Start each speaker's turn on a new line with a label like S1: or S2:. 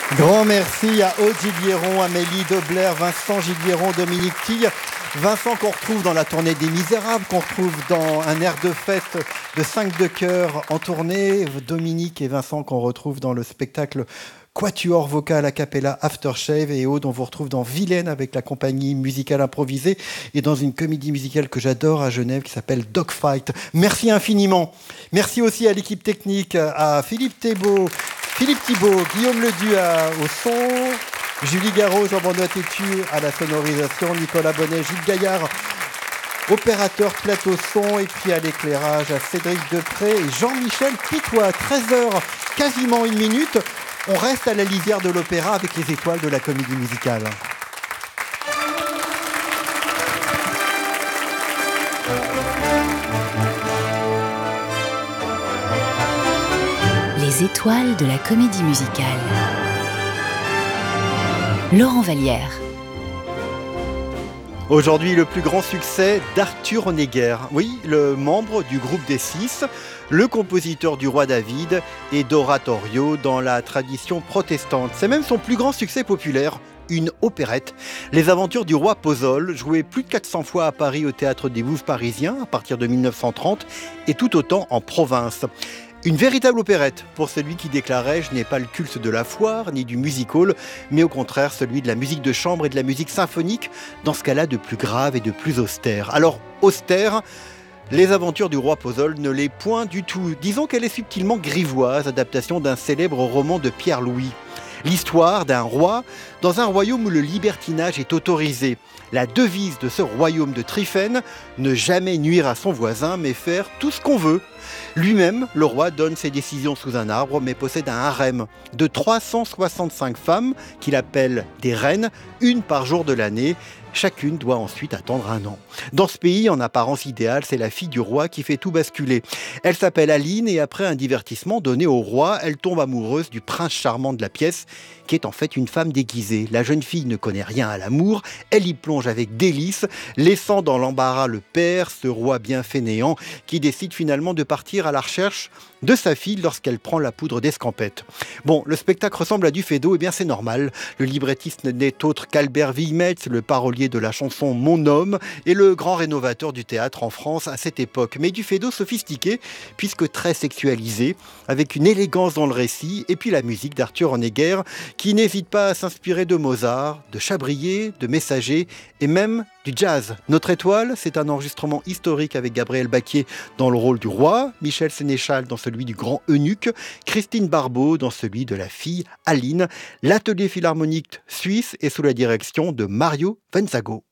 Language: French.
S1: Grand merci à Aude Gilliéron, Amélie Dobler, Vincent Gilliéron, Dominique Tille. Vincent qu'on retrouve dans la tournée des Misérables, qu'on retrouve dans un air de fête de 5 de chœur en tournée. Dominique et Vincent qu'on retrouve dans le spectacle Quatuor vocal a cappella Aftershave, et Aude on vous retrouve dans Vilaine avec la compagnie musicale improvisée et dans une comédie musicale que j'adore à Genève qui s'appelle Dogfight. Merci infiniment. Merci aussi à l'équipe technique, à Philippe Thibault, Guillaume Ledu au son, Julie Garot, Jean-Benoît Tétu à la sonorisation, Nicolas Bonnet, Gilles Gaillard, opérateur plateau son, et puis à l'éclairage à Cédric Depré et Jean-Michel Pitois. 13h, quasiment une minute. On reste à la lisière de l'opéra avec les étoiles de la comédie musicale.
S2: Les étoiles de la comédie musicale. Laurent Vallière.
S1: Aujourd'hui, le plus grand succès d'Arthur Honegger. Oui, le membre du groupe des Six, le compositeur du Roi David et d'Oratorio dans la tradition protestante. C'est même son plus grand succès populaire, une opérette. Les aventures du roi Pozole, jouée plus de 400 fois à Paris au Théâtre des Bouffes parisiens à partir de 1930 et tout autant en province. Une véritable opérette pour celui qui déclarait « Je n'ai pas le culte de la foire ni du music-hall, mais au contraire celui de la musique de chambre et de la musique symphonique, dans ce cas-là de plus grave et de plus austère. » Alors, austère, Les aventures du roi Pozole ne l'est point du tout. Disons qu'elle est subtilement grivoise, adaptation d'un célèbre roman de Pierre Louis. L'histoire d'un roi dans un royaume où le libertinage est autorisé. La devise de ce royaume de Tryphène, ne jamais nuire à son voisin, mais faire tout ce qu'on veut. Lui-même, le roi, donne ses décisions sous un arbre, mais possède un harem de 365 femmes qu'il appelle des reines, une par jour de l'année. Chacune doit ensuite attendre un an. Dans ce pays, en apparence idéale, c'est la fille du roi qui fait tout basculer. Elle s'appelle Aline et après un divertissement donné au roi, elle tombe amoureuse du prince charmant de la pièce, qui est en fait une femme déguisée. La jeune fille ne connaît rien à l'amour, elle y plonge avec délice, laissant dans l'embarras le père, ce roi bien fainéant, qui décide finalement de partir à la recherche de sa fille lorsqu'elle prend la poudre d'escampette. Bon, le spectacle ressemble à du Feydeau, et bien c'est normal. Le librettiste n'est autre qu'Albert Wilmetz, le parolier de la chanson Mon Homme, et le grand rénovateur du théâtre en France à cette époque. Mais du Feydeau sophistiqué, puisque très sexualisé, avec une élégance dans le récit, et puis la musique d'Arthur Honegger, qui n'hésite pas à s'inspirer de Mozart, de Chabrier, de Messager, et même du jazz. Notre étoile, c'est un enregistrement historique avec Gabriel Baquier dans le rôle du roi, Michel Sénéchal dans celui du grand eunuque, Christine Barbeau dans celui de la fille Aline. L'atelier philharmonique suisse est sous la direction de Mario Venzago.